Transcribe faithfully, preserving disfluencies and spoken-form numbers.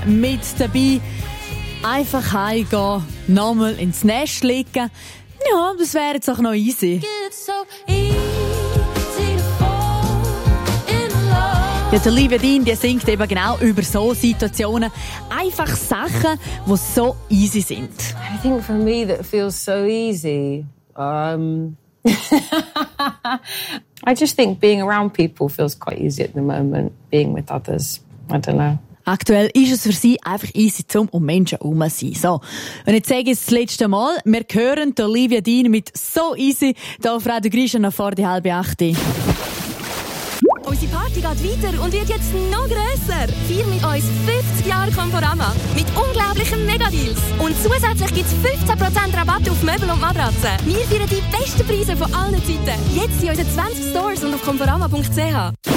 mit dabei. Einfach heimgehen, nochmal ins Nest liegen. Ja, das wäre jetzt auch noch easy. Ja, die Olivia Dean, die singt eben genau über so Situationen. Einfach Sachen, die so easy sind. I think for me that feels so easy. Um, I just think being around people feels quite easy at the moment. Being with others. I don't know. Aktuell ist es für sie einfach easy, zum um Menschen herum zu sein. So. Und jetzt sage ich es das letzte Mal. Wir hören die Olivia Dean mit «So easy» hier auf Radio Grisha noch vor die halbe Achte. Unsere Party geht weiter und wird jetzt noch grösser. Feier mit uns fünfzig Jahre Conforama mit unglaublichen Megadeals. Und zusätzlich gibt es fünfzehn Prozent Rabatt auf Möbel und Matratzen. Wir feiern die besten Preise von allen Zeiten. Jetzt in unseren zwanzig Stores und auf conforama punkt c h.